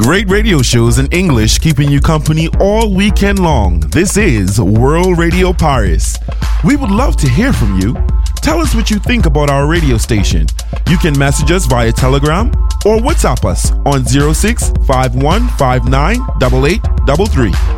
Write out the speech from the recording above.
Great radio shows in English keeping you company all weekend long. This is World Radio Paris. We would love to hear from you. Tell us what you think about our radio station. You can message us via Telegram or WhatsApp us on 06 51 59 8833.